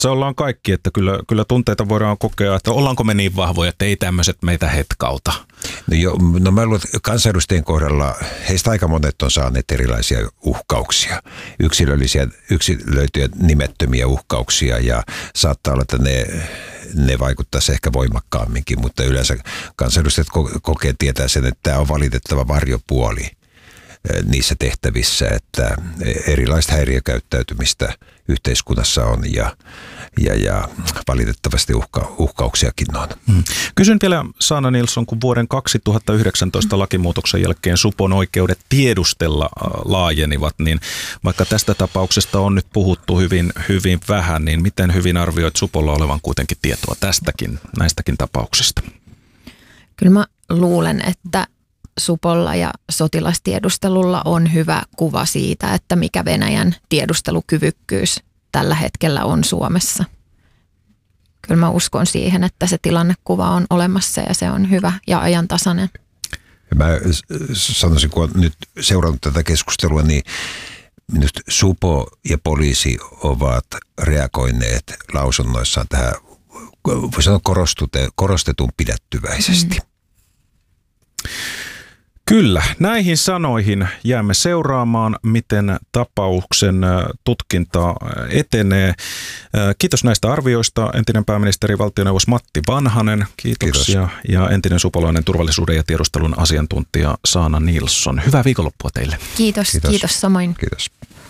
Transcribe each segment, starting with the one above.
Se ollaan kaikki, että kyllä tunteita voidaan kokea, että ollaanko me niin vahvoja, että ei tämmöiset meitä hetkauta. No mä luulen, että kansanedustajien kohdalla heistä aika monet on saaneet erilaisia uhkauksia, yksilöityjä nimettömiä uhkauksia ja saattaa olla, että ne vaikuttaisi ehkä voimakkaamminkin, mutta yleensä kansanedustajat tietää sen, että tämä on valitettava varjopuoli niissä tehtävissä, että erilaista häiriökäyttäytymistä yhteiskunnassa on ja valitettavasti uhkauksiakin on. Kysyn vielä, Sanna Nilsson, kun vuoden 2019 lakimuutoksen jälkeen supon oikeudet tiedustella laajenivat, niin vaikka tästä tapauksesta on nyt puhuttu hyvin vähän, niin miten hyvin arvioit supolla olevan kuitenkin tietoa näistäkin tapauksista? Kyllä mä luulen, että supolla ja sotilastiedustelulla on hyvä kuva siitä, että mikä Venäjän tiedustelukyvykkyys tällä hetkellä on Suomessa. Kyllä mä uskon siihen, että se tilannekuva on olemassa ja se on hyvä ja ajantasainen. Mä sanoisin, kun olen nyt seurannut tätä keskustelua, niin minusta supo ja poliisi ovat reagoineet lausunnoissaan tähän, voi sanoa korostetun pidättyväisesti. Kyllä, näihin sanoihin jäämme seuraamaan, miten tapauksen tutkinta etenee. Kiitos näistä arvioista, entinen pääministeri valtioneuvos Matti Vanhanen, kiitoksia. Kiitos. Ja entinen supolainen turvallisuuden ja tiedustelun asiantuntija Sanna Nilsson. Hyvää viikonloppua teille. Kiitos samoin. Kiitos.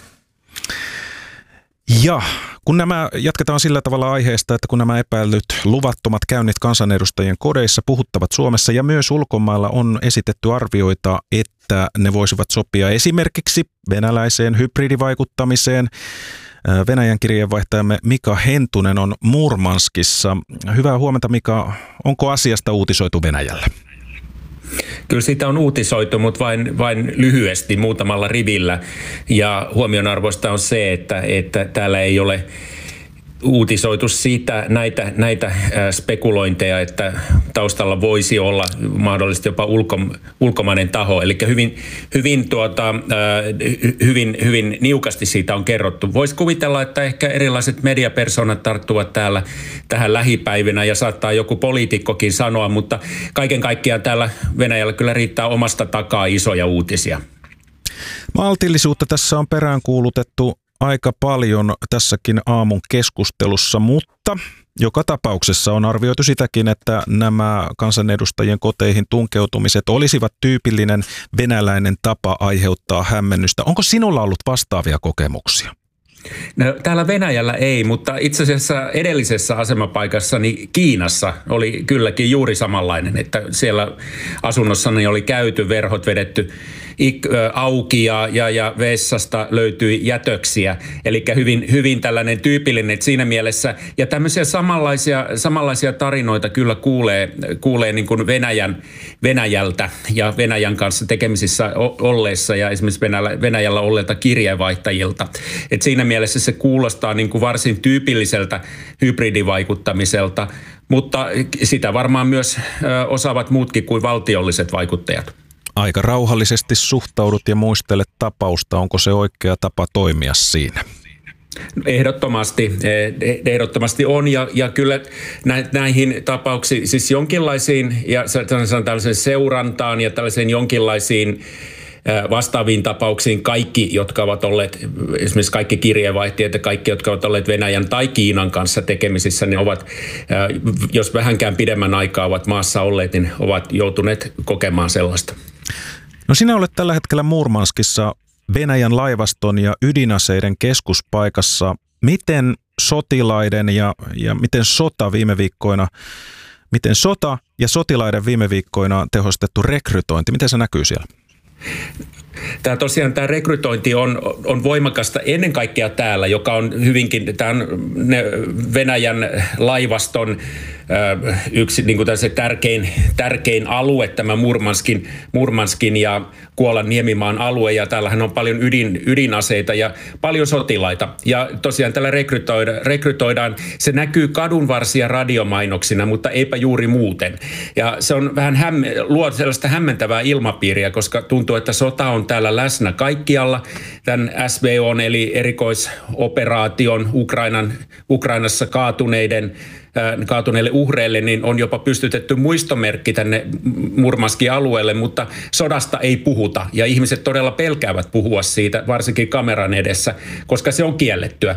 Ja kun jatketaan sillä tavalla aiheesta, että kun nämä epäillyt luvattomat käynnit kansanedustajien kodeissa puhuttavat Suomessa ja myös ulkomailla, on esitetty arvioita, että ne voisivat sopia esimerkiksi venäläiseen hybridivaikuttamiseen. Venäjän kirjeenvaihtajamme Mika Hentunen on Murmanskissa. Hyvää huomenta, Mika. Onko asiasta uutisoitu Venäjällä? Kyllä siitä on uutisoitu, mutta vain lyhyesti muutamalla rivillä. Ja huomionarvoista on se, että täällä ei ole uutisoitu siitä näitä spekulointeja, että taustalla voisi olla mahdollisesti jopa ulkomainen taho. Eli hyvin niukasti siitä on kerrottu. Voisi kuvitella, että ehkä erilaiset mediapersonat tarttuvat täällä tähän lähipäivinä ja saattaa joku poliitikkokin sanoa, mutta kaiken kaikkiaan täällä Venäjällä kyllä riittää omasta takaa isoja uutisia. Maltillisuutta tässä on peräänkuulutettu aika paljon tässäkin aamun keskustelussa, mutta joka tapauksessa on arvioitu sitäkin, että nämä kansanedustajien koteihin tunkeutumiset olisivat tyypillinen venäläinen tapa aiheuttaa hämmennystä. Onko sinulla ollut vastaavia kokemuksia? No, täällä Venäjällä ei, mutta itse asiassa edellisessä asemapaikassani Kiinassa oli kylläkin juuri samanlainen, että siellä asunnossani oli käyty, verhot vedetty auki ja vessasta löytyi jätöksiä. Eli hyvin tällainen tyypillinen, että siinä mielessä. Ja tämmöisiä samanlaisia tarinoita kyllä kuulee niin kuin Venäjältä ja Venäjän kanssa tekemisissä olleessa ja esimerkiksi Venäjällä olleilta kirjeenvaihtajilta. Että siinä mielessä se kuulostaa niin kuin varsin tyypilliseltä hybridivaikuttamiselta, mutta sitä varmaan myös osaavat muutkin kuin valtiolliset vaikuttajat. Aika rauhallisesti suhtaudut ja muistelet tapausta. Onko se oikea tapa toimia siinä? Ehdottomasti on ja kyllä näihin tapauksiin, siis jonkinlaisiin ja tällaisen seurantaan ja tällaisiin jonkinlaisiin vastaaviin tapauksiin kaikki, jotka ovat olleet, esimerkiksi kaikki kirjeenvaihtajat ja kaikki, jotka ovat olleet Venäjän tai Kiinan kanssa tekemisissä, niin ovat, jos vähänkään pidemmän aikaa ovat maassa olleet, niin ovat joutuneet kokemaan sellaista. No sinä olet tällä hetkellä Murmanskissa Venäjän laivaston ja ydinaseiden keskuspaikassa. Miten sotilaiden ja miten sota ja sotilaiden viime viikkoina tehostettu rekrytointi, miten se näkyy siellä? Tämä rekrytointi on voimakasta ennen kaikkea täällä, joka on hyvinkin Venäjän laivaston yksi niin kuin tärkein alue, tämä Murmanskin ja Kuolan niemimaan alue, ja täällähän on paljon ydinaseita ja paljon sotilaita. Ja tosiaan tällä rekrytoidaan, se näkyy kadunvarsia radiomainoksina, mutta eipä juuri muuten. Ja se on vähän luo sellaista hämmentävää ilmapiiriä, koska tuntuu, että sota on täällä läsnä kaikkialla. Tämän SVO:n eli erikoisoperaation Ukrainassa kaatuneille uhreille, niin on jopa pystytetty muistomerkki tänne Murmanskin alueelle, mutta sodasta ei puhuta. Ja ihmiset todella pelkäävät puhua siitä, varsinkin kameran edessä, koska se on kiellettyä.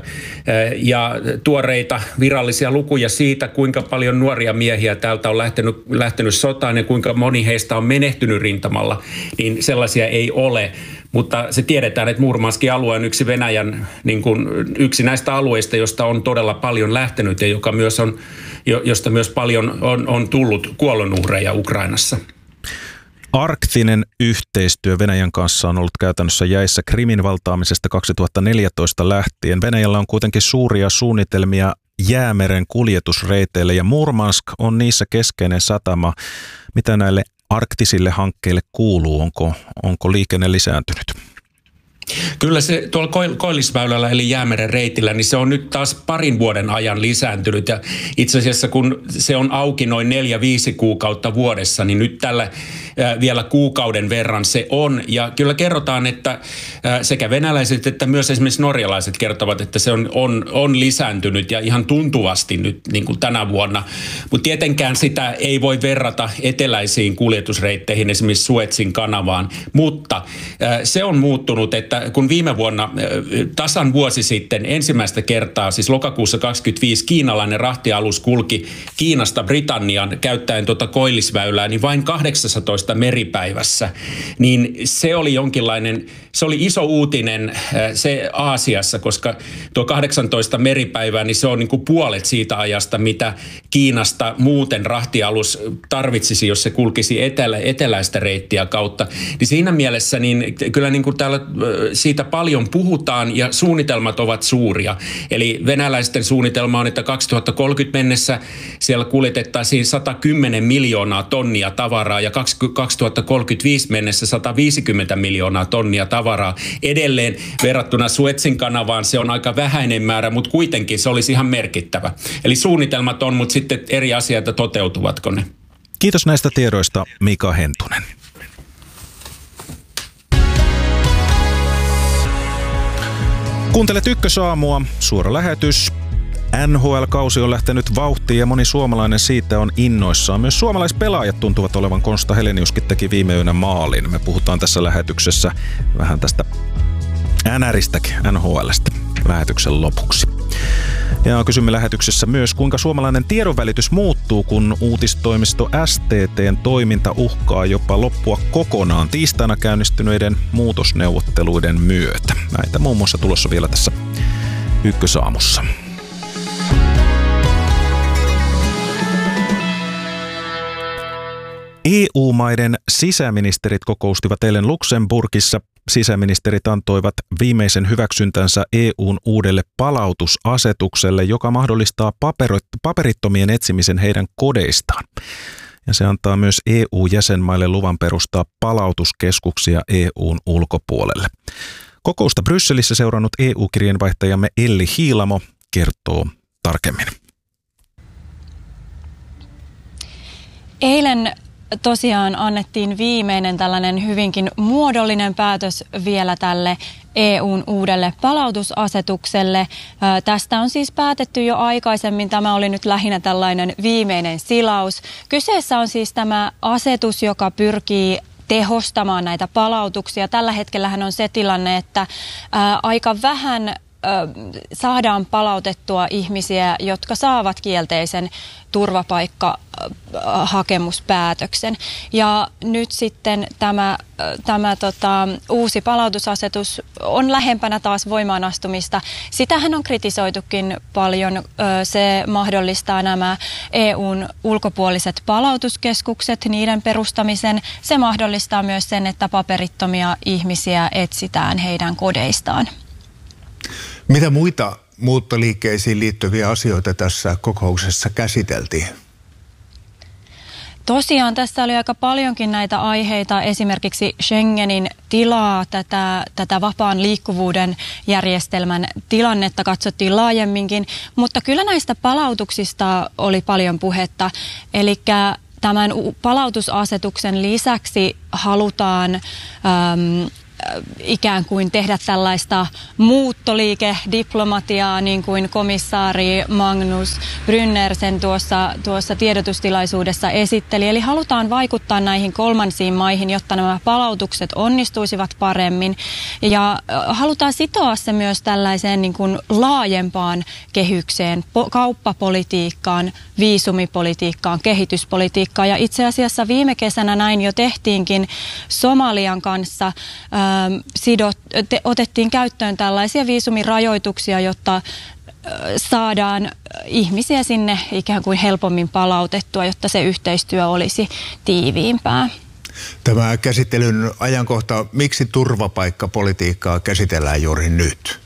Ja tuoreita virallisia lukuja siitä, kuinka paljon nuoria miehiä täältä on lähtenyt sotaan ja kuinka moni heistä on menehtynyt rintamalla, niin sellaisia ei ole. Mutta se tiedetään, että Murmanskin alue on yksi Venäjän, yksi näistä alueista, josta on todella paljon lähtenyt ja josta myös paljon on tullut kuolonuhreja Ukrainassa. Arktinen yhteistyö Venäjän kanssa on ollut käytännössä jäissä Krimin valtaamisesta 2014 lähtien. Venäjällä on kuitenkin suuria suunnitelmia Jäämeren kuljetusreiteille ja Murmansk on niissä keskeinen satama. Mitä näille arktisille hankkeille kuuluu? Onko liikenne lisääntynyt? Kyllä se tuolla Koillisväylällä eli Jäämeren reitillä, niin se on nyt taas parin vuoden ajan lisääntynyt. Ja itse asiassa kun se on auki noin 4-5 kuukautta vuodessa, niin nyt tällä vielä kuukauden verran se on. Ja kyllä kerrotaan, että sekä venäläiset että myös esimerkiksi norjalaiset kertovat, että se on lisääntynyt ja ihan tuntuvasti nyt niin kuin tänä vuonna. Mutta tietenkään sitä ei voi verrata eteläisiin kuljetusreitteihin, esimerkiksi Suezin kanavaan. Mutta se on muuttunut, että kun viime vuonna tasan vuosi sitten ensimmäistä kertaa, siis lokakuussa 2025, kiinalainen rahtialus kulki Kiinasta Britanniaan käyttäen Koillisväylää, niin vain 18 meripäivässä. Niin se oli se oli iso uutinen se Aasiassa, koska tuo 18 meripäivää, niin se on niin kuin puolet siitä ajasta, mitä Kiinasta muuten rahtialus tarvitsisi, jos se kulkisi eteläistä reittiä kautta. Niin siinä mielessä niin kyllä niin kuin täällä siitä paljon puhutaan ja suunnitelmat ovat suuria. Eli venäläisten suunnitelma on, että 2030 mennessä siellä kuljetettaisiin 110 miljoonaa tonnia tavaraa ja 2035 mennessä 150 miljoonaa tonnia tavaraa. Edelleen verrattuna Suezin kanavaan se on aika vähäinen määrä, mutta kuitenkin se olisi ihan merkittävä. Eli suunnitelmat on, mutta sitten eri asioita toteutuvatko ne. Kiitos näistä tiedoista, Mika Hentunen. Kuuntelet Ykkösaamua, suora lähetys. NHL-kausi on lähtenyt vauhtiin ja moni suomalainen siitä on innoissaan. Myös suomalaispelaajat tuntuvat olevan. Konsta Heleniuskin teki viime yönä maalin. Me puhutaan tässä lähetyksessä vähän tästä NRistäkin, NHLstä lähetyksen lopuksi. Ja kysymme lähetyksessä myös, kuinka suomalainen tiedonvälitys muuttuu, kun uutistoimisto STT:n toiminta uhkaa jopa loppua kokonaan tiistaina käynnistyneiden muutosneuvotteluiden myötä. Näitä muun muassa tulossa vielä tässä Ykkösaamussa. EU-maiden sisäministerit kokoustivat eilen Luxemburgissa. Sisäministerit antoivat viimeisen hyväksyntänsä EUn uudelle palautusasetukselle, joka mahdollistaa paperittomien etsimisen heidän kodeistaan. Ja se antaa myös EU-jäsenmaille luvan perustaa palautuskeskuksia EUn ulkopuolelle. Kokousta Brysselissä seurannut EU-kirjeenvaihtajamme Elli Hiilamo kertoo tarkemmin. Eilen tosiaan annettiin viimeinen tällainen hyvinkin muodollinen päätös vielä tälle EUn uudelle palautusasetukselle. Tästä on siis päätetty jo aikaisemmin. Tämä oli nyt lähinnä tällainen viimeinen silaus. Kyseessä on siis tämä asetus, joka pyrkii tehostamaan näitä palautuksia. Tällä hetkellähän on se tilanne, että aika vähän saadaan palautettua ihmisiä, jotka saavat kielteisen turvapaikkahakemuspäätöksen. Ja nyt sitten tämä uusi palautusasetus on lähempänä taas voimaanastumista. Sitähän on kritisoitukin paljon. Se mahdollistaa nämä EUn ulkopuoliset palautuskeskukset, niiden perustamisen. Se mahdollistaa myös sen, että paperittomia ihmisiä etsitään heidän kodeistaan. Mitä muita muuttoliikkeisiin liittyviä asioita tässä kokouksessa käsiteltiin? Tosiaan tässä oli aika paljonkin näitä aiheita, esimerkiksi Schengenin tilaa, tätä vapaan liikkuvuuden järjestelmän tilannetta katsottiin laajemminkin, mutta kyllä näistä palautuksista oli paljon puhetta. Eli tämän palautusasetuksen lisäksi halutaan ikään kuin tehdä tällaista muuttoliikediplomatiaa, niin kuin komissaari Magnus Brynner sen tuossa tiedotustilaisuudessa esitteli. Eli halutaan vaikuttaa näihin kolmansiin maihin, jotta nämä palautukset onnistuisivat paremmin. Ja halutaan sitoa se myös tällaiseen niin kuin laajempaan kehykseen, kauppapolitiikkaan, viisumipolitiikkaan, kehityspolitiikkaan. Ja itse asiassa viime kesänä näin jo tehtiinkin Somalian kanssa. Otettiin käyttöön tällaisia viisumirajoituksia, jotta saadaan ihmisiä sinne ikään kuin helpommin palautettua, jotta se yhteistyö olisi tiiviimpää. Tämä käsittelyn ajankohta, miksi turvapaikkapolitiikkaa käsitellään juuri nyt?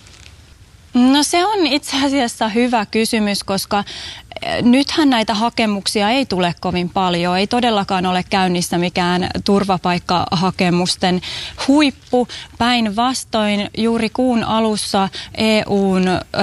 No se on itse asiassa hyvä kysymys, koska nythän näitä hakemuksia ei tule kovin paljon. Ei todellakaan ole käynnissä mikään turvapaikkahakemusten huippu. Päinvastoin juuri kuun alussa EUn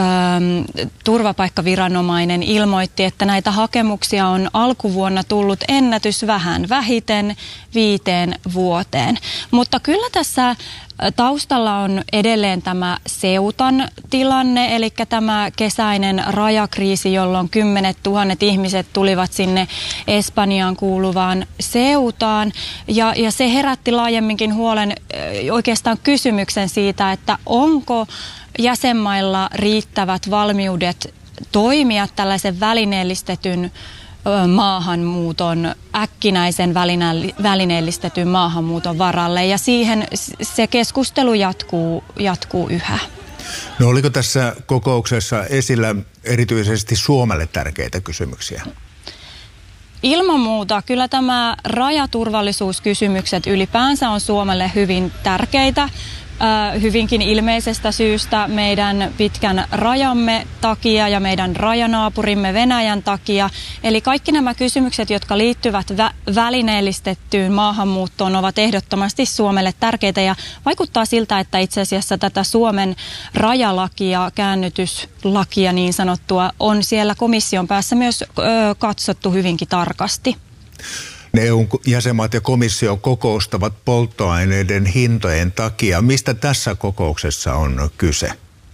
turvapaikkaviranomainen ilmoitti, että näitä hakemuksia on alkuvuonna tullut ennätysvähän, vähiten 5 vuoteen. Mutta kyllä tässä taustalla on edelleen tämä Ceutan tilanne, eli tämä kesäinen rajakriisi, jolloin 10 000 ihmiset tulivat sinne Espanjaan kuuluvaan Ceutaan. Ja se herätti laajemminkin huolen, oikeastaan kysymyksen siitä, että onko jäsenmailla riittävät valmiudet toimia tällaisen välineellistetyn maahanmuuton, äkkinäisen välineellistetyn maahanmuuton varalle, ja siihen se keskustelu jatkuu yhä. No oliko tässä kokouksessa esillä erityisesti Suomelle tärkeitä kysymyksiä? Ilman muuta. Kyllä tämä rajaturvallisuuskysymykset ylipäänsä on Suomelle hyvin tärkeitä. Hyvinkin ilmeisestä syystä meidän pitkän rajamme takia ja meidän rajanaapurimme Venäjän takia. Eli kaikki nämä kysymykset, jotka liittyvät välineellistettyyn maahanmuuttoon, ovat ehdottomasti Suomelle tärkeitä. Ja vaikuttaa siltä, että itse asiassa tätä Suomen rajalakia, käännytyslakia niin sanottua, on siellä komission päässä myös katsottu hyvinkin tarkasti. Ne EU-jäsenmaat ja komissio kokoustavat polttoaineiden hintojen takia. Mistä tässä kokouksessa on kyse?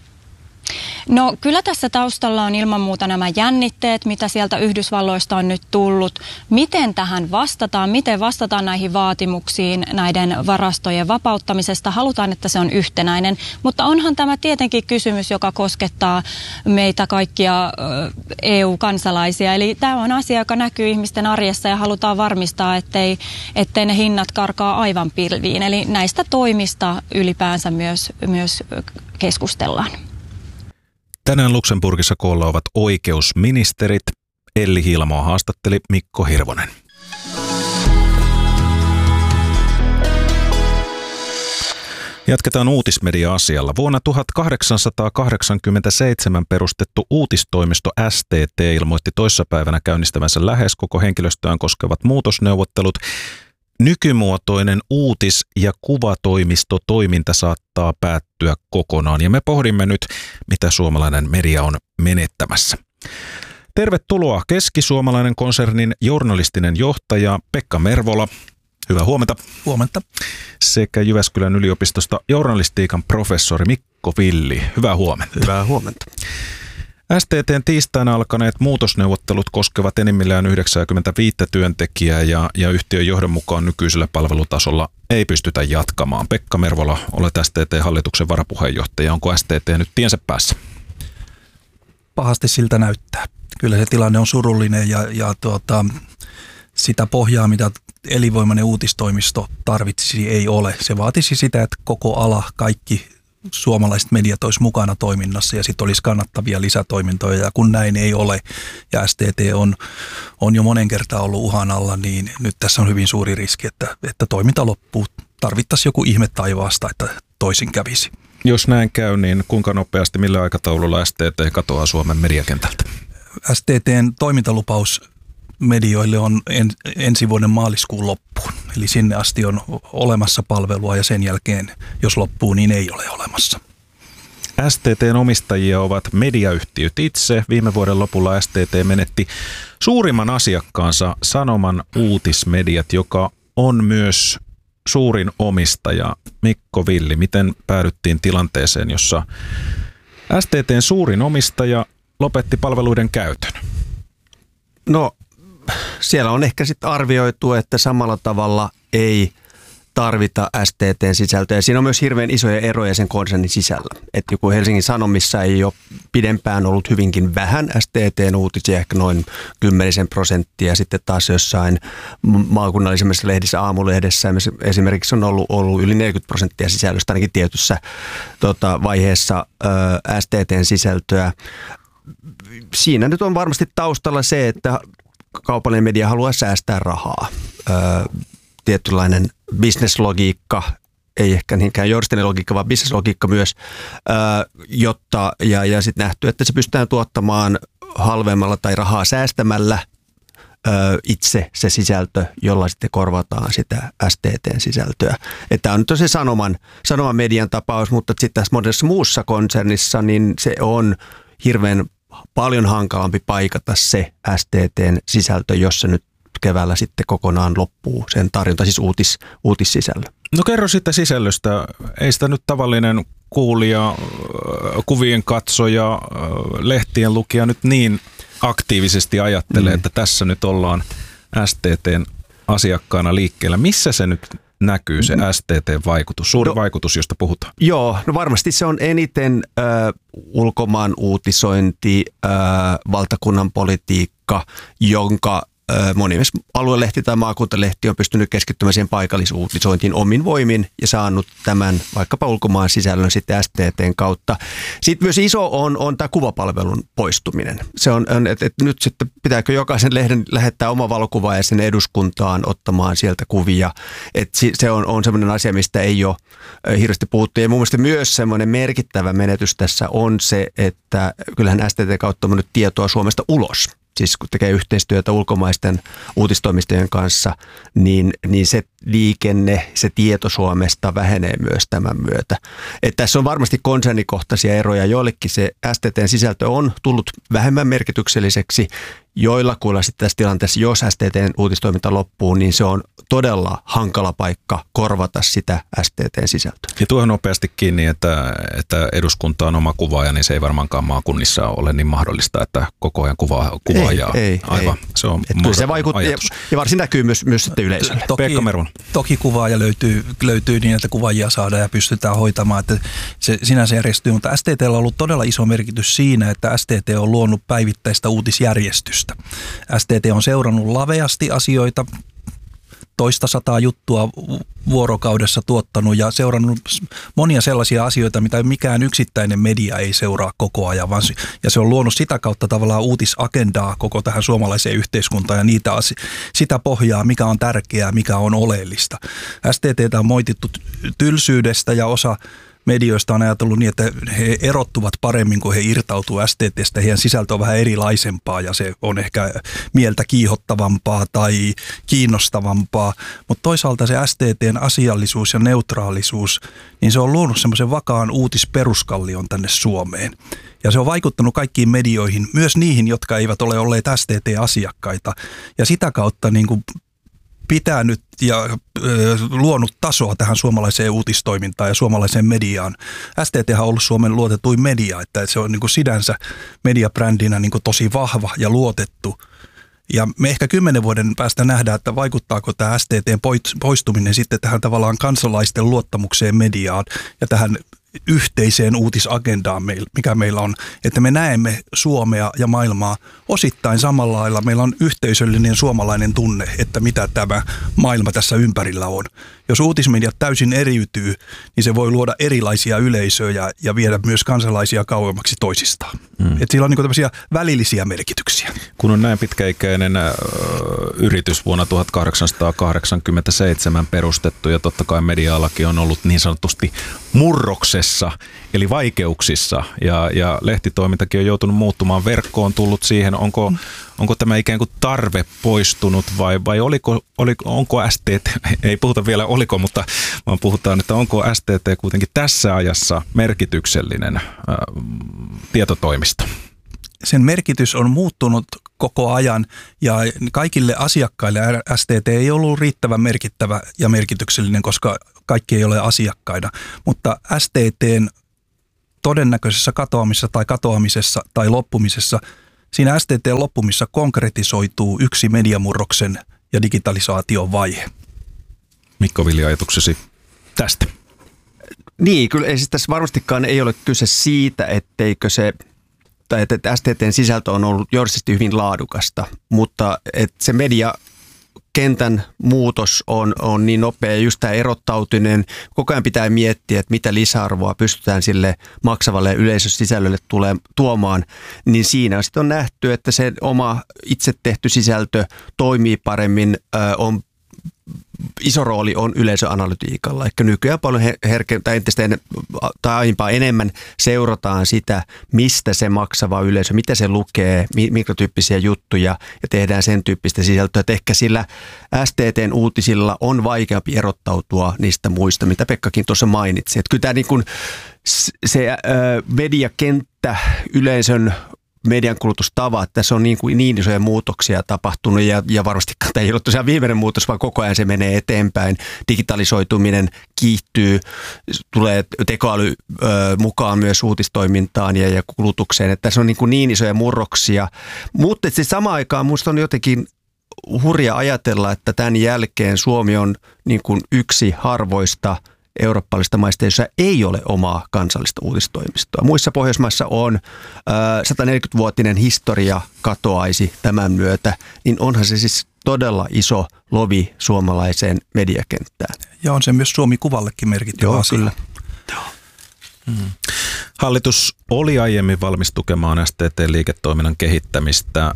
No kyllä tässä taustalla on ilman muuta nämä jännitteet, mitä sieltä Yhdysvalloista on nyt tullut. Miten tähän vastataan? Miten vastataan näihin vaatimuksiin näiden varastojen vapauttamisesta? Halutaan, että se on yhtenäinen. Mutta onhan tämä tietenkin kysymys, joka koskettaa meitä kaikkia EU-kansalaisia. Eli tämä on asia, joka näkyy ihmisten arjessa ja halutaan varmistaa, ettei ne hinnat karkaa aivan pilviin. Eli näistä toimista ylipäänsä myös keskustellaan. Tänään Luxemburgissa koolla ovat oikeusministerit. Elli Hiilamoa haastatteli Mikko Hirvonen. Jatketaan uutismedia-asialla. Vuonna 1887 perustettu uutistoimisto STT ilmoitti toissapäivänä käynnistävänsä lähes koko henkilöstöään koskevat muutosneuvottelut. Nykymuotoinen uutis- ja kuvatoimistotoiminta saattaa päättyä kokonaan, ja me pohdimme nyt, mitä suomalainen media on menettämässä. Tervetuloa keskisuomalainen konsernin journalistinen johtaja Pekka Mervola. Hyvää huomenta. Huomenta. Sekä Jyväskylän yliopistosta journalistiikan professori Mikko Villi. Hyvää huomenta. Hyvää huomenta. STT:n tiistaina alkaneet muutosneuvottelut koskevat enimmillään 95 työntekijää ja yhtiön johdon mukaan nykyisellä palvelutasolla ei pystytä jatkamaan. Pekka Mervola, olet STT-hallituksen varapuheenjohtaja. Onko STT nyt tiensä päässä? Pahasti siltä näyttää. Kyllä se tilanne on surullinen ja sitä pohjaa, mitä elinvoimainen uutistoimisto tarvitsisi, ei ole. Se vaatisi sitä, että koko ala, kaikki suomalaiset mediat olisi mukana toiminnassa ja sitten olisi kannattavia lisätoimintoja, ja kun näin ei ole ja STT on jo monen kertaa ollut uhan alla, niin nyt tässä on hyvin suuri riski, että toiminta loppuu. Tarvittaisiin joku ihme taivaasta, että toisin kävisi. Jos näin käy, niin kuinka nopeasti, millä aikataululla STT katoaa Suomen mediakentältä? STT:n toimintalupaus medioille on ensi vuoden maaliskuun loppuun. Eli sinne asti on olemassa palvelua ja sen jälkeen, jos loppuu, niin ei ole olemassa. STT:n omistajia ovat mediayhtiöt itse. Viime vuoden lopulla STT menetti suurimman asiakkaansa Sanoman Uutismediat, joka on myös suurin omistaja. Mikko Villi, miten päädyttiin tilanteeseen, jossa STT:n suurin omistaja lopetti palveluiden käytön? No siellä on ehkä sitten arvioitu, että samalla tavalla ei tarvita STT:n sisältöä. Siinä on myös hirveän isoja eroja sen konsernin sisällä. Että joku Helsingin Sanomissa ei ole pidempään ollut hyvinkin vähän STT:n uutisia, ehkä noin 10%. Sitten taas jossain maakunnallisemmissa lehdissä, aamulehdessä esimerkiksi on ollut yli 40% sisällöstä ainakin tietyssä vaiheessa STT:n sisältöä. Siinä nyt on varmasti taustalla se, että kaupallinen media haluaa säästää rahaa. Tietynlainen bisneslogiikka, ei ehkä niinkään journalistinen logiikka, vaan bisneslogiikka myös, ja sitten nähty, että se pystytään tuottamaan halvemmalla tai rahaa säästämällä itse se sisältö, jolla sitten korvataan sitä STT:n sisältöä. Tämä on nyt se Sanoman median tapaus, mutta sitten tässä monessa muussa konsernissa, niin se on hirveän paljon hankalampi paikata se STT:n sisältö, jos se nyt keväällä sitten kokonaan loppuu sen tarjonta, siis uutissisällö. No kerro siitä sisällöstä. Ei sitä nyt tavallinen kuulija, kuvien katsoja, lehtien lukija nyt niin aktiivisesti ajattelee, että tässä nyt ollaan STT:n asiakkaana liikkeellä. Missä se nyt näkyy, se STT:n vaikutus, suuri vaikutus, josta puhutaan? Joo, no varmasti se on eniten ulkomaan uutisointi, valtakunnan politiikka, jonka moni aluelehti tai maakuntalehti on pystynyt keskittymään siihen paikallisuutisointiin omin voimin ja saanut tämän vaikkapa ulkomaan sisällön sitten STT:n kautta. Sitten myös iso on tämä kuvapalvelun poistuminen. Se on, että nyt sitten pitääkö jokaisen lehden lähettää oma valokuva ja sinne eduskuntaan ottamaan sieltä kuvia. Että se on semmoinen asia, mistä ei ole hirveästi puhuttu. Ja mun mielestä myös semmoinen merkittävä menetys tässä on se, että kyllähän STT kautta on mennyt tietoa Suomesta ulos. Siis kun tekee yhteistyötä ulkomaisten uutistoimistojen kanssa, niin se liikenne, se tieto Suomesta vähenee myös tämän myötä. Että tässä on varmasti konsernikohtaisia eroja. Joillekin se STT:n sisältö on tullut vähemmän merkitykselliseksi. Joillakuilla sitten tässä tilanteessa, jos STT:n uutistoiminta loppuu, niin se on todella hankala paikka korvata sitä STT:n sisältöä. Ja tuohon nopeasti kiinni, että eduskunta on oma kuvaaja, niin se ei varmaankaan maakunnissa ole niin mahdollista, että koko ajan kuvaajaa. Ei. Se on se vaikuttaa, ja varsin näkyy myös sitten yleisölle. Pekka Meron. Toki kuvaaja löytyy niin, että kuvaajia saadaan ja pystytään hoitamaan, että se sinänsä järjestyy, mutta STT:llä on ollut todella iso merkitys siinä, että STT on luonut päivittäistä uutisjärjestystä. STT on seurannut laveasti asioita, 200 juttua vuorokaudessa tuottanut ja seurannut monia sellaisia asioita, mitä mikään yksittäinen media ei seuraa koko ajan, ja se on luonut sitä kautta tavallaan uutisagendaa koko tähän suomalaiseen yhteiskuntaan ja sitä pohjaa, mikä on tärkeää, mikä on oleellista. STT:tä on moitittu tylsyydestä ja osa medioista on ajatellut niin, että he erottuvat paremmin, kun he irtautuu STT:stä. Heidän sisältö on vähän erilaisempaa ja se on ehkä mieltä kiihottavampaa tai kiinnostavampaa. Mutta toisaalta se STT:n asiallisuus ja neutraalisuus, niin se on luonut semmoisen vakaan uutisperuskallion tänne Suomeen. Ja se on vaikuttanut kaikkiin medioihin, myös niihin, jotka eivät ole olleet STT-asiakkaita. Ja sitä kautta niin kuin pitänyt ja luonut tasoa tähän suomalaiseen uutistoimintaan ja suomalaiseen mediaan. STT on ollut Suomen luotetuin media, että se on niin kuin sinänsä mediabrändinä niin kuin tosi vahva ja luotettu. Ja me ehkä 10 vuoden päästä nähdään, että vaikuttaako tämä STT:n poistuminen sitten tähän tavallaan kansalaisten luottamukseen mediaan ja tähän yhteiseen uutisagendaan, mikä meillä on, että me näemme Suomea ja maailmaa osittain samalla lailla. Meillä on yhteisöllinen suomalainen tunne, että mitä tämä maailma tässä ympärillä on. Jos uutismediat täysin eriytyy, niin se voi luoda erilaisia yleisöjä ja viedä myös kansalaisia kauemmaksi toisistaan. Että sillä on niin tämmöisiä välillisiä merkityksiä. Kun on näin pitkäikäinen yritys vuonna 1887 perustettu ja totta kai media-alakin on ollut niin sanotusti murroksessa, eli vaikeuksissa ja lehtitoimintakin on joutunut muuttumaan, verkkoon tullut siihen. onko tämä ikään kuin tarve poistunut vai onko STT, ei puhuta vielä oliko, mutta vaan puhutaan, että onko STT kuitenkin tässä ajassa merkityksellinen tietotoimisto? Sen merkitys on muuttunut koko ajan ja kaikille asiakkaille STT ei ollut riittävän merkittävä ja merkityksellinen, koska kaikki ei ole asiakkaina. Mutta STT:n todennäköisessä katoamisessa tai loppumisessa, siinä STT:n loppumissa konkretisoituu yksi mediamurroksen ja digitalisaation vaihe. Mikko Vilja, ajatuksesi tästä? Niin, kyllä siis tässä varmastikaan ei ole kyse siitä, etteikö se tai että STT:n sisältö on ollut juridisesti hyvin laadukasta, mutta että se mediakentän muutos on niin nopea ja just tämä erottautuminen, koko ajan pitää miettiä, että mitä lisäarvoa pystytään sille maksavalle yleisösisällölle tuomaan, niin siinä sitten on nähty, että se oma itse tehty sisältö toimii paremmin, iso rooli on yleisöanalytiikalla, eli nykyään paljon aiempaa enemmän seurataan sitä, mistä se maksava yleisö, mitä se lukee, minkä tyyppisiä juttuja ja tehdään sen tyyppistä sisältöä, että ehkä sillä STT:n uutisilla on vaikeampi erottautua niistä muista, mitä Pekkakin tuossa mainitsi. Että kyllä tämä niin kuin se mediakenttä, yleisön median kulutustavat. Tässä on niin isoja muutoksia tapahtunut ja varmasti tämä ei ole tosiaan viimeinen muutos, vaan koko ajan se menee eteenpäin. Digitalisoituminen kiihtyy, tulee tekoäly mukaan myös uutistoimintaan ja kulutukseen. Että tässä on niin isoja murroksia, mutta siis samaan aikaan minusta on jotenkin hurja ajatella, että tämän jälkeen Suomi on niin kuin yksi harvoista eurooppalaisista maista, jossa ei ole omaa kansallista uutistoimistoa. Muissa Pohjoismaissa on 140-vuotinen historia katoaisi tämän myötä, niin onhan se siis todella iso lovi suomalaiseen mediakenttään. Ja on se myös Suomi-kuvallekin merkittävä asia. Kyllä. Hallitus oli aiemmin valmis tukemaan STT-liiketoiminnan kehittämistä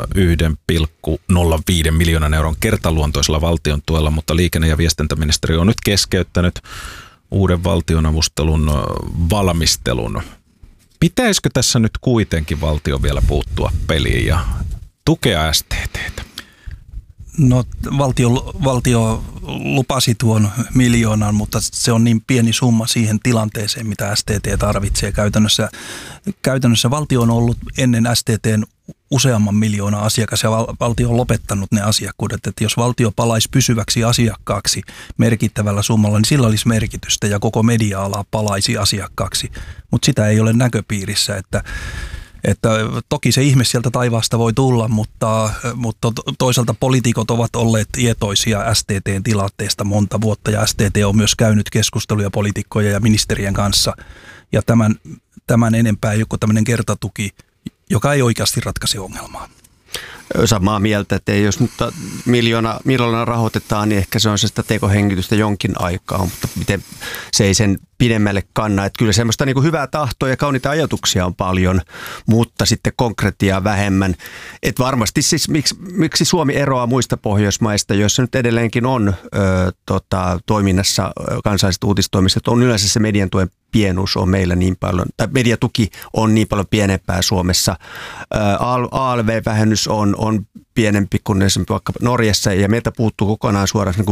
1,05 miljoonan euron kertaluontoisella valtion tuella, mutta liikenne- ja viestintäministeriö on nyt keskeyttänyt uuden valtionavustelun valmistelun. Pitäisikö tässä nyt kuitenkin valtio vielä puuttua peliin ja tukea STT:tä? No valtio lupasi tuon miljoonan, mutta se on niin pieni summa siihen tilanteeseen, mitä STT tarvitsee. Käytännössä valtio on ollut ennen STT:n useamman miljoonan asiakas ja valtio on lopettanut ne asiakkuudet. Että jos valtio palaisi pysyväksi asiakkaaksi merkittävällä summalla, niin sillä olisi merkitystä ja koko media-ala palaisi asiakkaaksi, mutta sitä ei ole näköpiirissä, että toki se ihme sieltä taivaasta voi tulla, mutta toisaalta poliitikot ovat olleet tietoisia STT:n tilanteesta monta vuotta ja STT on myös käynyt keskusteluja poliitikkojen ja ministerien kanssa ja tämän enempää ei ole kuin tämmöinen kertatuki, joka ei oikeasti ratkaise ongelmaa. Samaa mieltä, että jos nyt miljoona rahoitetaan, niin ehkä se on sitä tekohengitystä jonkin aikaa, mutta miten se ei sen pidemmälle kanna. Että kyllä semmoista niin kuin hyvää tahtoa ja kauniita ajatuksia on paljon, mutta sitten konkretiaa vähemmän. Että varmasti siis miksi Suomi eroaa muista Pohjoismaista, joissa nyt edelleenkin on toiminnassa kansalliset uutistoimistot, on yleensä se median tuen pienuus on meillä niin paljon, tai mediatuki on niin paljon pienempää Suomessa. ALV-vähennys on pienempi kuin esimerkiksi vaikka Norjassa, ja meiltä puuttuu kokonaan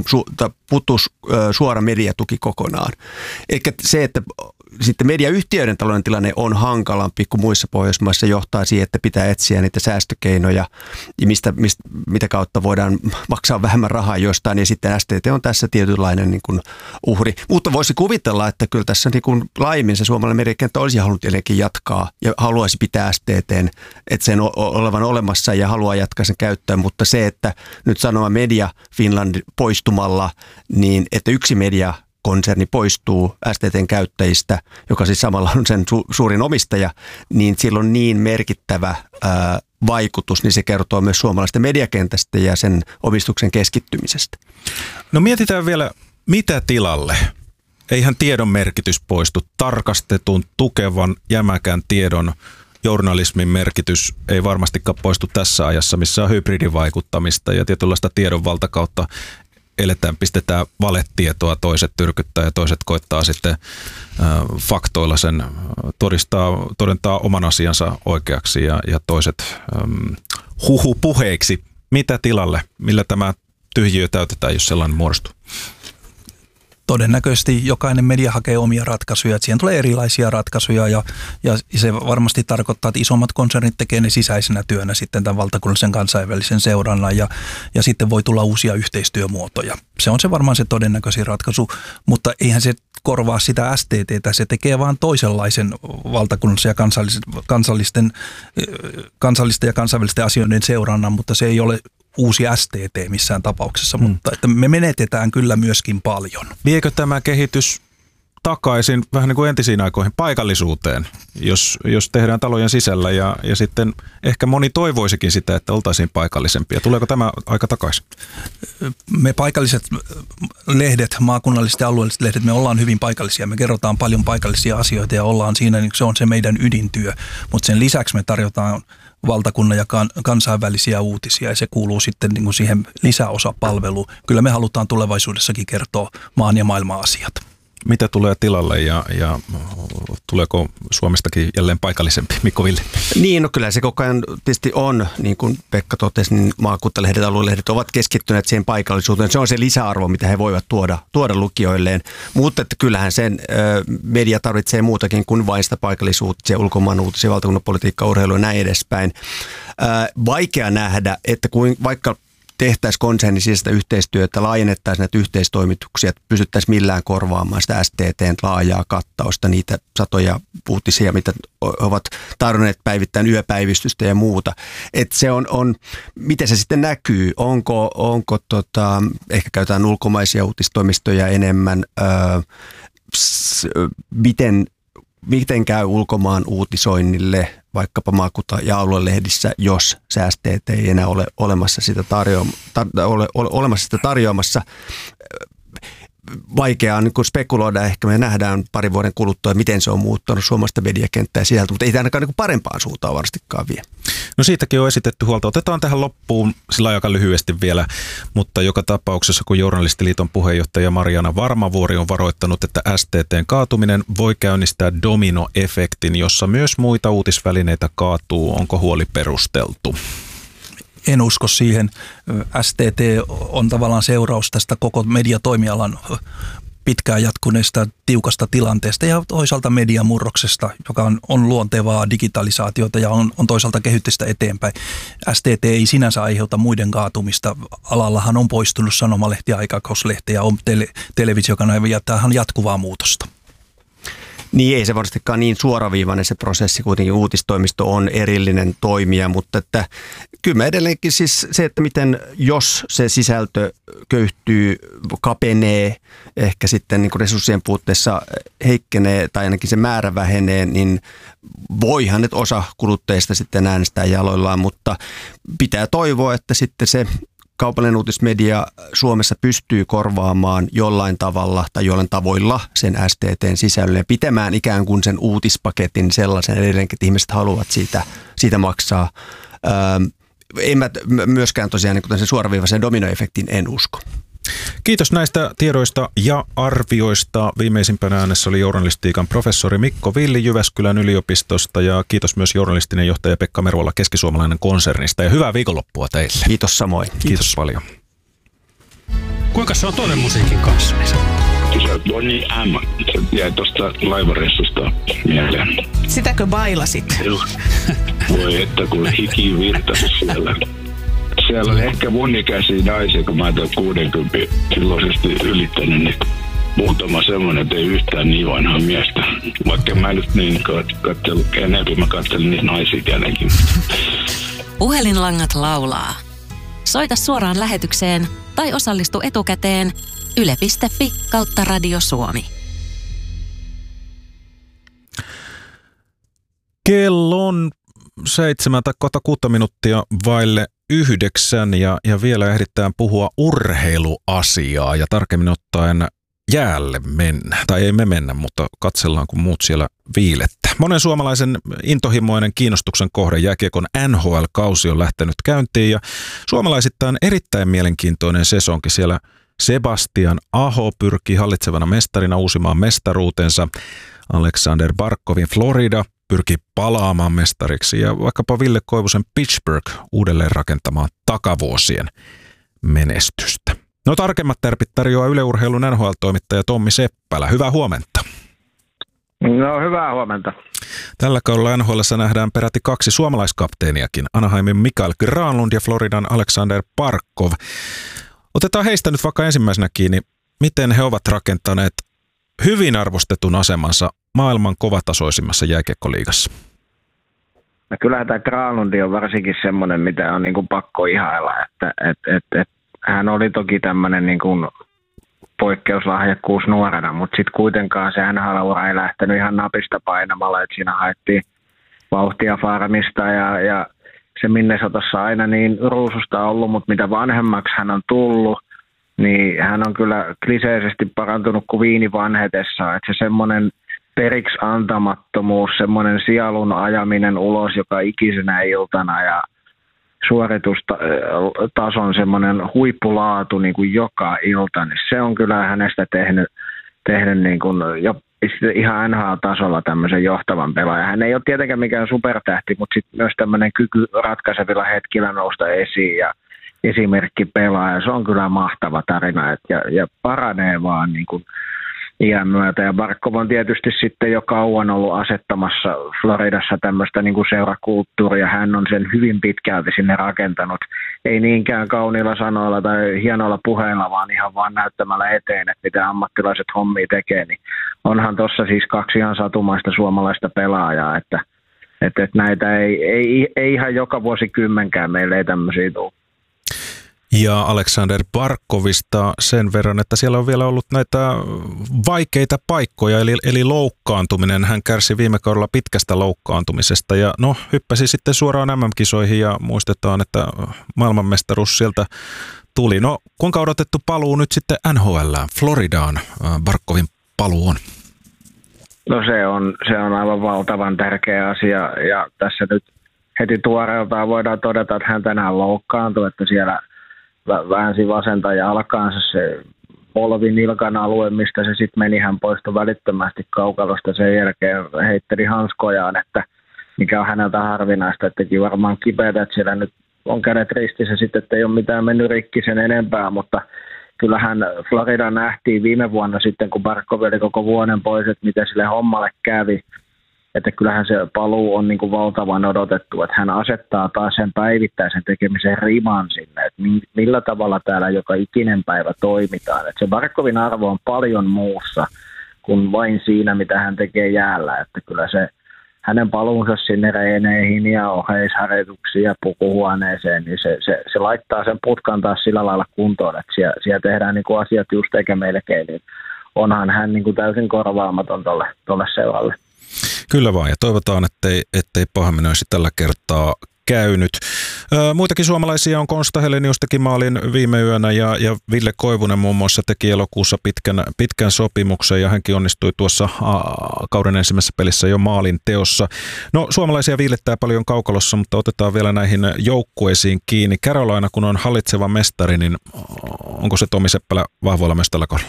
suora mediatuki kokonaan. Eikä se, että sitten mediayhtiöiden talouden tilanne on hankalampi kuin muissa Pohjoismaissa, johtaa siihen, että pitää etsiä niitä säästökeinoja, ja mitä kautta voidaan maksaa vähemmän rahaa jostain, ja sitten STT on tässä tietynlainen niin kuin uhri. Mutta voisi kuvitella, että kyllä tässä niin kuin laajemmin se suomalainen mediakenttä olisi halunnut edelleenkin jatkaa, ja haluaisi pitää STT:n, että sen olevan olemassa, ja haluaa jatkaa sen käyttöön, mutta se, että nyt sanoma Media Finland poistumalla, niin että yksi konserni poistuu STT:n käyttäjistä, joka siis samalla on sen suurin omistaja, niin sillä on niin merkittävä vaikutus, niin se kertoo myös suomalaisten mediakentästä ja sen omistuksen keskittymisestä. No mietitään vielä, mitä tilalle? Eihän tiedon merkitys poistu. Tarkastetun, tukevan, jämäkän tiedon journalismin merkitys ei varmastikaan poistu tässä ajassa, missä on hybridivaikuttamista ja tietynlaista tiedon valtakautta pistetään valetietoa, toiset tyrkyttää ja toiset koittaa sitten faktoilla sen todentaa oman asiansa oikeaksi ja toiset huhupuheiksi. Mitä tilalle? Millä tämä tyhjiö täytetään, jos sellainen muodostuu? Todennäköisesti jokainen media hakee omia ratkaisuja, että siihen tulee erilaisia ratkaisuja ja se varmasti tarkoittaa, että isommat konsernit tekee ne sisäisenä työnä sitten tämän valtakunnallisen kansainvälisen seurannan ja sitten voi tulla uusia yhteistyömuotoja. Se on se varmaan se todennäköisin ratkaisu, mutta eihän se korvaa sitä STT:tä, se tekee vaan toisenlaisen valtakunnallisen ja kansallisten ja kansainvälisten asioiden seurannan, mutta se ei ole uusi STT missään tapauksessa, mutta että me menetetään kyllä myöskin paljon. Viekö tämä kehitys takaisin vähän niin kuin entisiin aikoihin paikallisuuteen, jos tehdään talojen sisällä ja sitten ehkä moni toivoisikin sitä, että oltaisiin paikallisempia. Tuleeko tämä aika takaisin? Me paikalliset lehdet, maakunnalliset ja alueelliset lehdet, me ollaan hyvin paikallisia. Me kerrotaan paljon paikallisia asioita ja ollaan siinä, niin se on se meidän ydintyö, mutta sen lisäksi me tarjotaan valtakunnan ja kansainvälisiä uutisia ja se kuuluu sitten niin kuin siihen lisäosapalveluun. Kyllä me halutaan tulevaisuudessakin kertoa maan ja maailman asiat. Mitä tulee tilalle ja tuleeko Suomestakin jälleen paikallisempi, Mikko Villi? Niin, no kyllä se koko ajan tietysti on, niin kuin Pekka totesi, niin maakuntalehdet ja aluelehdet ovat keskittyneet siihen paikallisuuteen. Se on se lisäarvo, mitä he voivat tuoda lukijoilleen, mutta että kyllähän sen media tarvitsee muutakin kuin vain sitä paikallisuutta, ulkomaan uutisia, valtakunnan politiikkaa, urheilua ja näin edespäin. Vaikea nähdä, että vaikka tehtäisiin konsernin sisäistä yhteistyötä, laajennettaisiin näitä yhteistoimituksia, että pystyttäisiin millään korvaamaan sitä STT:n laajaa kattausta, niitä satoja uutisia, mitä ovat tarjonneet päivittäin yöpäivystystä ja muuta. Että se on, miten se sitten näkyy, onko ehkä käytetään ulkomaisia uutistoimistoja enemmän, miten käy ulkomaan uutisoinnille vaikkapa maakunta- ja aluelehdissä, jos se STT ei enää ole olemassa sitä tarjoamassa. Vaikeaa niin spekuloida, ehkä me nähdään parin vuoden kuluttua, miten se on muuttanut suomalaista mediakenttää sieltä, mutta ei tämä ainakaan niin parempaan suuntaan varmastikaan vie. No siitäkin on esitetty huolta. Otetaan tähän loppuun sillä aika lyhyesti vielä, mutta joka tapauksessa, kun Journalistiliiton puheenjohtaja Mariana Varmavuori on varoittanut, että STT:n kaatuminen voi käynnistää dominoefektin, jossa myös muita uutisvälineitä kaatuu. Onko huoli perusteltu? En usko siihen. STT on tavallaan seuraus tästä koko mediatoimialan pitkään jatkuneesta tiukasta tilanteesta ja toisaalta mediamurroksesta, joka on luontevaa digitalisaatiota ja on toisaalta kehitystä eteenpäin. STT ei sinänsä aiheuta muiden kaatumista. Alallahan on poistunut sanomalehti ja aikakauslehti ja on televisiokanava ja tämähän on jatkuvaa muutosta. Niin ei se varmastikaan niin suoraviivainen se prosessi, kuitenkin uutistoimisto on erillinen toimija, mutta että kyllä mä edelleenkin siis se, että miten jos se sisältö köyhtyy, kapenee, ehkä sitten niin kuin resurssien puutteessa heikkenee tai ainakin se määrä vähenee, niin voihan nyt osa kuluttajista sitten äänestää jaloillaan, mutta pitää toivoa, että sitten se kaupallinen uutismedia Suomessa pystyy korvaamaan jollain tavalla tai jollain tavoilla sen STT:n sisällön ja pitämään ikään kuin sen uutispaketin sellaisen edelleenkin, että ihmiset haluavat siitä maksaa. En mä myöskään tosiaan niin sen suoraviivaisen dominoefektin en usko. Kiitos näistä tiedoista ja arvioista. Viimeisimpänä äänessä oli journalistiikan professori Mikko Villi Jyväskylän yliopistosta ja kiitos myös journalistinen johtaja Pekka Meruola Keskisuomalainen konsernista ja hyvää viikonloppua teille. Kiitos samoin. Kiitos paljon. Kuinka se on toinen musiikin kanssa? Bonnie M. jäi tuosta laivareissusta mieleen. Sitäkö bailasit? Voi että kun hiki virtasi siellä. Siellä oli ehkä mun ikäisiä naisia, kun mä oon 60 silloisesti ylittänyt, niin muutama semmoinen, että ei yhtään niin vanhaa miestä. Vaikka mä nyt niin katsellut, enemmän mä katselin niitä naisia tietenkin. Puhelinlangat laulaa. Soita suoraan lähetykseen tai osallistu etukäteen yle.fi/Radio Suomi. Kello on 7 tai 6 minuuttia vaille 9 ja vielä ehditään puhua urheiluasiaa ja tarkemmin ottaen jäälle mennä. Tai ei me mennä, mutta katsellaan kun muut siellä viilettä. Monen suomalaisen intohimoinen kiinnostuksen kohde jääkiekon NHL-kausi on lähtenyt käyntiin ja suomalaisittain erittäin mielenkiintoinen sesonki siellä. Sebastian Aho pyrkii hallitsevana mestarina uusimaan mestaruutensa. Alexander Barkovin Florida pyrkii palaamaan mestariksi ja vaikkapa Ville Koivusen Pittsburgh uudelleen rakentamaan takavuosien menestystä. No tarkemmat tärpit tarjoaa Yle Urheilun NHL-toimittaja Tommi Seppälä. Hyvää huomenta. No hyvää huomenta. Tällä kaudella NHL:ssä nähdään peräti 2 suomalaiskapteeniakin, Anaheimin Mikael Granlund ja Floridan Alexander Barkov. Otetaan heistä nyt vaikka ensimmäisenä kiinni, miten he ovat rakentaneet hyvin arvostetun asemansa maailman kovatasoisimmassa jääkiekkoliigassa. No kyllähän tämä Granlundi on varsinkin semmoinen, mitä on niin kuin pakko ihailla, että hän oli toki tämmöinen niin kuin poikkeuslahjakkuus nuorena, mutta sitten kuitenkaan se NHL-ura ei lähtenyt ihan napista painamalla, että siinä haettiin vauhtia farmista ja se Minnesotassa aina niin ruususta ollut, mutta mitä vanhemmaksi hän on tullut, niin hän on kyllä kliseisesti parantunut kuin viini vanhetessaan, että se semmoinen periksi antamattomuus, semmoinen sielun ajaminen ulos joka ikisenä iltana ja suoritustason semmoinen huippulaatu niin kuin joka ilta, niin se on kyllä hänestä tehnyt niin kuin jo ihan NHL-tasolla tämmöisen johtavan pelaajan. Hän ei ole tietenkään mikään supertähti, mutta sitten myös tämmöinen kyky ratkaisevilla hetkillä nousta esiin ja esimerkki pelaaja. Se on kyllä mahtava tarina ja paranee vaan niin kuin iän myötä. Ja Barkov on tietysti sitten jo kauan ollut asettamassa Floridassa tämmöistä niin kuin seurakulttuuria. Hän on sen hyvin pitkälti sinne rakentanut. Ei niinkään kauniilla sanoilla tai hienoilla puheilla, vaan ihan vaan näyttämällä eteen, että mitä ammattilaiset hommia tekee. Niin onhan tuossa siis 2 ihan satumaista suomalaista pelaajaa, että näitä ei ihan joka vuosikymmenkään meille ei tämmöisiä tule. Ja Alexander Barkovista sen verran, että siellä on vielä ollut näitä vaikeita paikkoja, eli loukkaantuminen. Hän kärsi viime kaudella pitkästä loukkaantumisesta ja hyppäsi sitten suoraan MM-kisoihin ja muistetaan, että maailmanmestaruus sieltä tuli. No kuinka odotettu paluu nyt sitten NHL:ään, Floridaan Barkovin paluu on? No se on aivan valtavan tärkeä asia ja tässä nyt heti tuoreeltaan voidaan todeta, että hän tänään loukkaantui, että siellä väänsi vasenta jalkaansa se polvinilkan alue, mistä se sitten meni. Hän poistui välittömästi kaukalosta sen jälkeen, heitteli hanskojaan, että mikä on häneltä harvinaista, että teki varmaan kipeätä, että siellä nyt on kädet ristissä sitten, että ei ole mitään mennyt rikki sen enempää, mutta kyllähän Florida nähtiin viime vuonna sitten, kun Barkov oli koko vuoden pois, että miten sille hommalle kävi. Että kyllähän se paluu on niin kuin valtavan odotettu, että hän asettaa taas sen päivittäisen tekemisen riman sinne, että millä tavalla täällä joka ikinen päivä toimitaan. Että se Barkovin arvo on paljon muussa kuin vain siinä, mitä hän tekee jäällä. Että kyllä se hänen paluunsa sinne reeneihin ja oheisharjoituksiin ja pukuhuoneeseen, niin se laittaa sen putkan taas sillä lailla kuntoon, että siellä tehdään niin kuin asiat just eikä melkein, niin onhan hän niin kuin täysin korvaamaton tolle seuralle. Kyllä vaan, ja toivotaan, ettei pahemmin olisi tällä kertaa käynyt. Muitakin suomalaisia on Konsta Helenius teki maalin viime yönä ja Ville Koivunen muun muassa teki elokuussa pitkän sopimuksen ja hänkin onnistui tuossa kauden ensimmäisessä pelissä jo maalin teossa. No suomalaisia viilettää paljon kaukalossa, mutta otetaan vielä näihin joukkueisiin kiinni. Carolina kun on hallitseva mestari, niin onko se Tommi Seppälä vahvoilla myös tällä kaudella?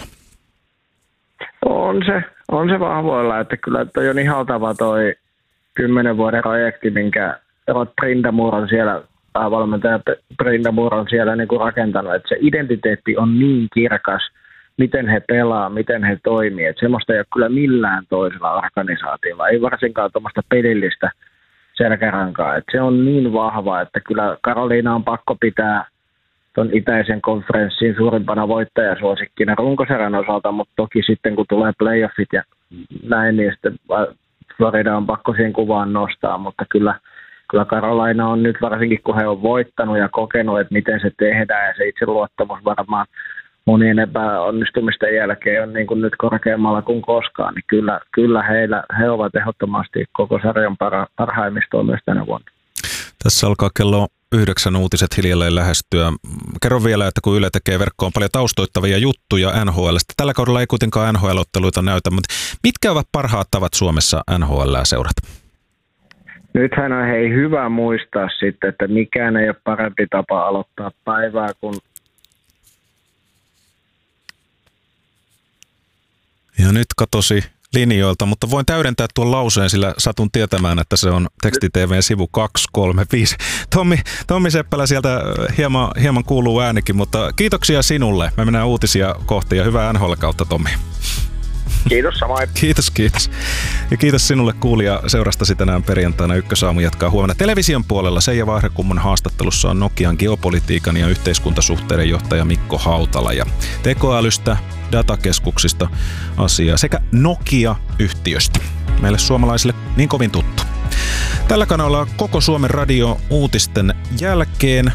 On se vahvoilla, että kyllä toi on ihaltava toi 10 vuoden projekti, minkä Rod Brindamore on siellä, päävalmentaja Brindamore on siellä niin kuin rakentanut, että se identiteetti on niin kirkas, miten he pelaa, miten he toimii, että semmoista ei ole kyllä millään toisella organisaatiolla, ei varsinkaan tuommoista pelillistä selkärankaa, että se on niin vahva, että kyllä Carolina on pakko pitää tuon itäisen konferenssin suurimpana voittajasuosikkina runkosarjan osalta, mutta toki sitten kun tulee playoffit ja näin, niin sitten Florida on pakko siihen kuvaan nostaa, mutta kyllä Carolina on nyt varsinkin, kun he on voittanut ja kokenut, että miten se tehdään ja se itseluottamus varmaan monien epäonnistumisten jälkeen on niin kuin nyt korkeammalla kuin koskaan, niin kyllä he ovat ehdottomasti koko sarjan parhaimmistoa myös tänä vuonna. Tässä alkaa kello 9 uutiset hiljalleen lähestyä. Kerro vielä, että kun Yle tekee verkkoon paljon taustoittavia juttuja NHL:stä. Tällä kaudella ei kuitenkaan NHL-otteluita näytä, mutta mitkä ovat parhaat tavat Suomessa NHL:ää seurata? Nythän on hyvä muistaa sitten, että mikään ei ole parempi tapa aloittaa päivää kuin... Ja nyt katosi linjoilta, mutta voin täydentää tuon lauseen, sillä satun tietämään, että se on Teksti-TV:n sivu 235. Tommi Seppälä sieltä hieman kuuluu äänikin, mutta kiitoksia sinulle. Me mennään uutisia kohti ja hyvää NHL-kautta, Tommi. Kiitos samoin. Kiitos. Ja kiitos sinulle kuulija seurastasi tänään perjantaina. Ykkösaamu jatkaa huomenna television puolella. Seija Vaihrekummun haastattelussa on Nokian geopolitiikan ja yhteiskuntasuhteiden johtaja Mikko Hautala. Ja tekoälystä, datakeskuksista asiaa sekä Nokia-yhtiöstä. Meille suomalaisille niin kovin tuttu. Tällä kanavalla koko Suomen radio uutisten jälkeen.